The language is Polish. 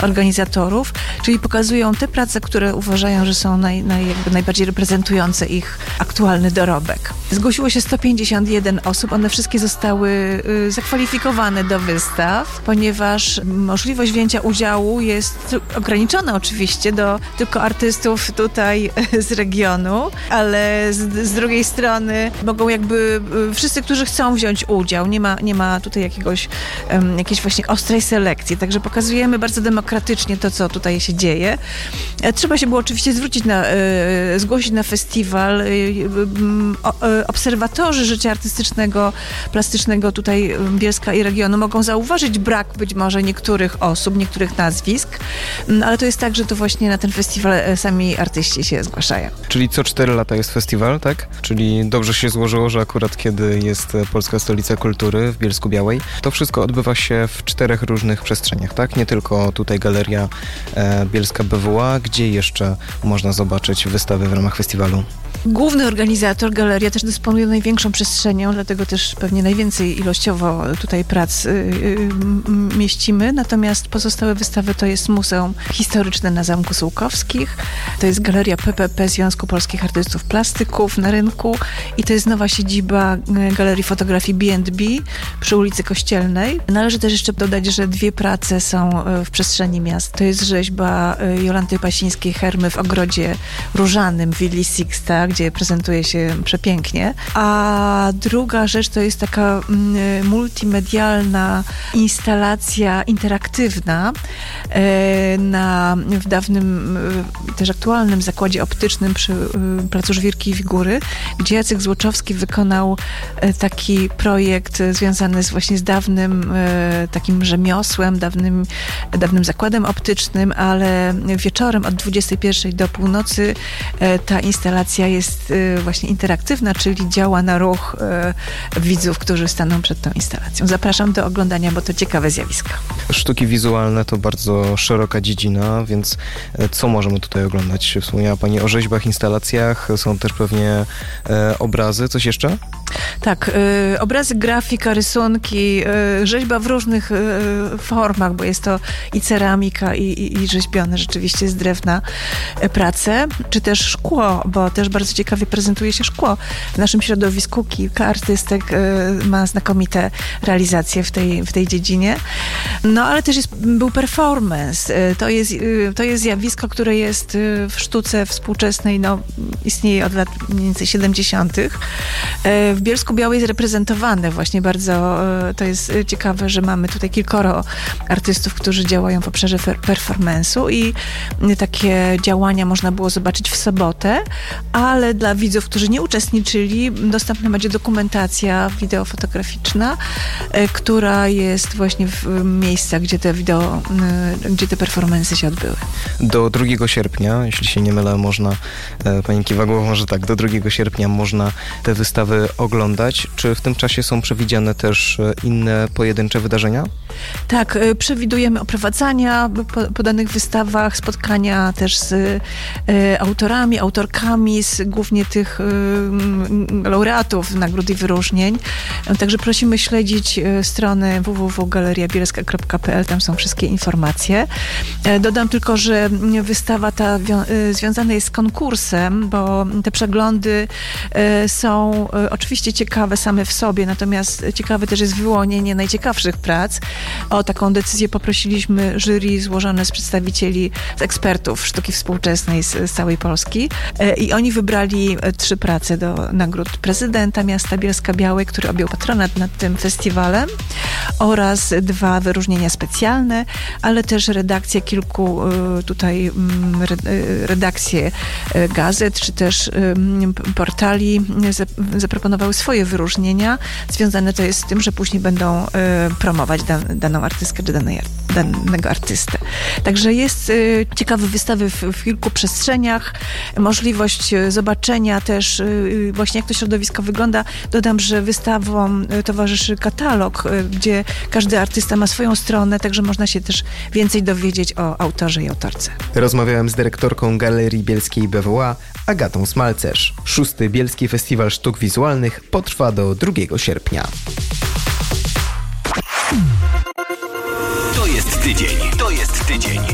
organizatorów, czyli pokazują te prace, które uważają, że są najbardziej reprezentujące ich aktualny dorobek. Zgłosiło się 151 osób, one wszystkie zostały zakwalifikowane do wystaw, ponieważ możliwość wzięcia udziału jest ograniczona oczywiście do tylko artystów tutaj z regionu, ale z drugiej strony mogą jakby wszyscy, którzy chcą wziąć udział. Nie ma tutaj jakiejś właśnie ostrej selekcji, także pokazujemy bardzo demokratycznie to, co tutaj się dzieje. Trzeba się było oczywiście zgłosić na festiwal. Obserwatorzy życia artystycznego, plastycznego tutaj Bielska i regionu mogą zauważyć brak być może niektórych osób, niektórych nazwisk, ale to jest tak, że to właśnie na ten festiwal sami artyści się zgłaszają. Czyli co 4 lata jest festiwal, tak? Czyli dobrze się złożyło, że akurat kiedy jest Polska Stolica Kultury w Bielsku-Białej, to wszystko odbywa się w 4 różnych przestrzeniach, tak? Nie tylko tutaj Galeria Bielska BWA, gdzie jeszcze można zobaczyć wystawy w ramach festiwalu? Główny organizator, galeria, też dysponuje największą przestrzenią, dlatego też pewnie najwięcej ilościowo tutaj prac mieścimy. Natomiast pozostałe wystawy to jest Muzeum Historyczne na Zamku Sułkowskich, to jest Galeria PPP Związku Polskich Artystów Plastyków na Rynku i to jest nowa siedziba Galerii Fotografii B&B przy ulicy Kościelnej. Należy też jeszcze dodać, że 2 prace są w przestrzeni miast. To jest rzeźba Jolanty Pasińskiej Hermy w Ogrodzie Różanym w willi Sixta, gdzie prezentuje się przepięknie. A druga rzecz to jest taka multimedialna instalacja interaktywna w dawnym, też aktualnym zakładzie optycznym przy Placu Żwirki i Wigury, gdzie Jacek Złoczowski wykonał taki projekt związany właśnie z dawnym takim rzemiosłem, dawnym zakładem optycznym, ale wieczorem od 21 do północy ta instalacja jest właśnie interaktywna, czyli działa na ruch widzów, którzy staną przed tą instalacją. Zapraszam do oglądania, bo to ciekawe zjawisko. Sztuki wizualne to bardzo szeroka dziedzina, więc co możemy tutaj oglądać? Wspomniała Pani o rzeźbach, instalacjach, są też pewnie obrazy, coś jeszcze? Tak, obrazy, grafika, rysunki, rzeźba w różnych formach, bo jest to i ceramika, i rzeźbione rzeczywiście z drewna prace, czy też szkło, bo też bardzo ciekawie prezentuje się szkło. W naszym środowisku kilka artystek ma znakomite realizacje w tej dziedzinie. No, ale też był performance. To jest zjawisko, które jest w sztuce współczesnej, istnieje od lat mniej więcej 70. W Bielsku-Białej jest reprezentowane właśnie bardzo. To jest ciekawe, że mamy tutaj kilkoro artystów, którzy działają w obszarze performance'u i takie działania można było zobaczyć w sobotę, ale dla widzów, którzy nie uczestniczyli, dostępna będzie dokumentacja wideofotograficzna, która jest właśnie w miejscach, gdzie te performance się odbyły. Do 2 sierpnia, jeśli się nie mylę, można, Pani kiwa głową, że tak, do 2 sierpnia można te wystawy oglądać. Czy w tym czasie są przewidziane też inne pojedyncze wydarzenia? Tak, przewidujemy oprowadzania po danych wystawach, spotkania też z autorami, autorkami, głównie tych laureatów nagród i wyróżnień. Także prosimy śledzić stronę www.galeriabielska.pl, tam są wszystkie informacje. Dodam tylko, że wystawa ta związana jest z konkursem, bo te przeglądy są oczywiście ciekawe same w sobie, natomiast ciekawe też jest wyłonienie najciekawszych prac. O taką decyzję poprosiliśmy jury złożone z przedstawicieli, z ekspertów sztuki współczesnej z całej Polski i oni wybrali 3 prace do nagród prezydenta miasta Bielska-Białej, który objął patronat nad tym festiwalem, oraz 2 wyróżnienia specjalne, ale też redakcje kilku tutaj redakcje gazet, czy też portali zaproponowały swoje wyróżnienia. Związane to jest z tym, że później będą promować daną artystkę czy danego artystę. Także jest ciekawe wystawy w kilku przestrzeniach, możliwość zobaczenia też właśnie jak to środowisko wygląda. Dodam, że wystawom towarzyszy katalog, gdzie każdy artysta ma swoją stronę, także można się też więcej dowiedzieć o autorze i autorce. Rozmawiałem z dyrektorką Galerii Bielskiej BWA, Agatą Smalcerz. 6. Bielski Festiwal Sztuk Wizualnych potrwa do 2 sierpnia. To jest tydzień.